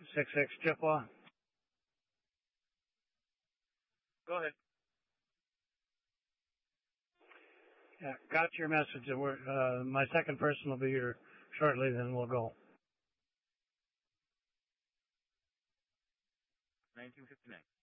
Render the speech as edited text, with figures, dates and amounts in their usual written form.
66 Chippewa. Go ahead. Yeah, got your message. My second person will be here shortly, then we'll go. 1959.